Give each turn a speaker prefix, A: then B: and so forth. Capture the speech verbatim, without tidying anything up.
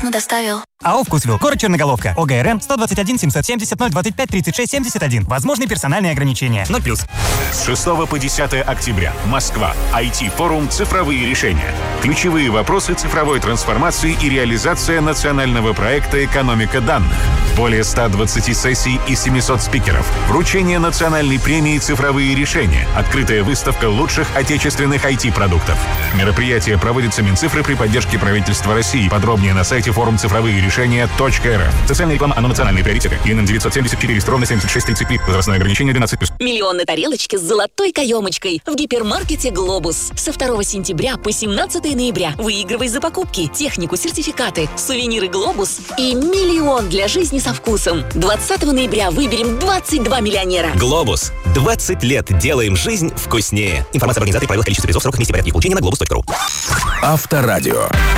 A: вкусно доставил.
B: АО «Вкусвилл». Город Черноголовка. ОГРН сто двадцать один семьсот семьдесят ноль двадцать пять тридцать шесть семьдесят один. Возможны персональные ограничения. ноль плюс.
C: С шестого по десятое октября. Москва. ай ти-форум «Цифровые решения». Ключевые вопросы цифровой трансформации и реализация национального проекта «Экономика данных». Более ста двадцати сессий и семисот спикеров. Вручение национальной премии «Цифровые решения». Открытая выставка лучших отечественных ай ти-продуктов. Мероприятие проводится Минцифры при поддержке правительства России. Подробнее на сайте форум цифровые решения точка эр эф. Социальная реклама, оно национальные приоритеты. ИНН девятьсот семьдесят четыре, ровно семьдесят шесть тридцать три. Возрастное ограничение двенадцать плюс.
D: Миллион на тарелочке с золотой каемочкой в гипермаркете «Глобус». Со второго сентября по семнадцатое ноября выигрывай за покупки, технику, сертификаты, сувениры «Глобус» и миллион для жизни со вкусом. двадцатого ноября выберем двадцать два миллионера.
E: «Глобус». двадцать лет делаем жизнь вкуснее. Информация об организации, правилах, количестве призов, сроках, месте, порядке их получения на глобус точка ру.
F: Авторадио.